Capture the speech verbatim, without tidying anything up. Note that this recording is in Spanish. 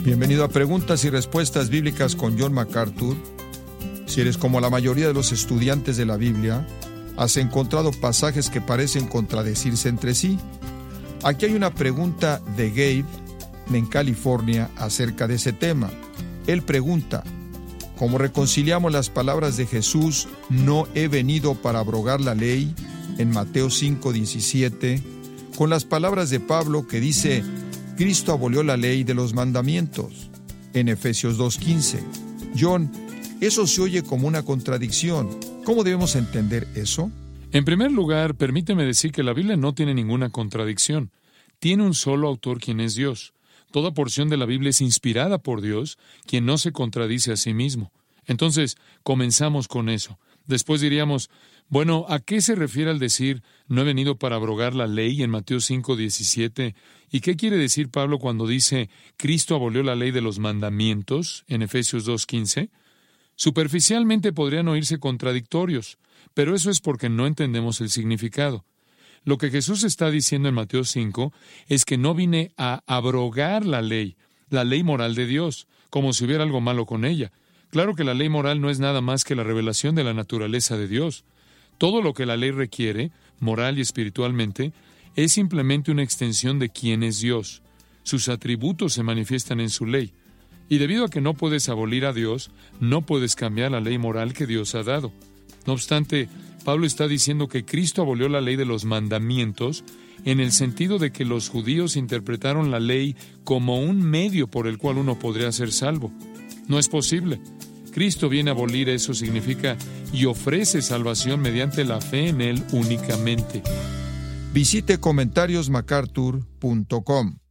Bienvenido a Preguntas y Respuestas Bíblicas con John MacArthur. Si eres como la mayoría de los estudiantes de la Biblia, has encontrado pasajes que parecen contradecirse entre sí. Aquí hay una pregunta de Gabe, en California, acerca de ese tema. Él pregunta: ¿cómo reconciliamos las palabras de Jesús, no he venido para abrogar la ley, en Mateo cinco diecisiete, con las palabras de Pablo que dice: Cristo abolió la ley de los mandamientos, en Efesios dos quince? John, eso se oye como una contradicción. ¿Cómo debemos entender eso? En primer lugar, permíteme decir que la Biblia no tiene ninguna contradicción. Tiene un solo autor, quien es Dios. Toda porción de la Biblia es inspirada por Dios, quien no se contradice a sí mismo. Entonces, comenzamos con eso. Después diríamos, bueno, ¿a qué se refiere al decir no he venido para abrogar la ley en Mateo cinco diecisiete? ¿Y qué quiere decir Pablo cuando dice Cristo abolió la ley de los mandamientos en Efesios dos quince? Superficialmente podrían oírse contradictorios, pero eso es porque no entendemos el significado. Lo que Jesús está diciendo en Mateo cinco es que no vine a abrogar la ley, la ley moral de Dios, como si hubiera algo malo con ella. Claro que la ley moral no es nada más que la revelación de la naturaleza de Dios. Todo lo que la ley requiere, moral y espiritualmente, es simplemente una extensión de quién es Dios. Sus atributos se manifiestan en su ley. Y debido a que no puedes abolir a Dios, no puedes cambiar la ley moral que Dios ha dado. No obstante, Pablo está diciendo que Cristo abolió la ley de los mandamientos en el sentido de que los judíos interpretaron la ley como un medio por el cual uno podría ser salvo. No es posible. Cristo viene a abolir eso, significa, y ofrece salvación mediante la fe en Él únicamente. Visite comentarios macarthur punto com.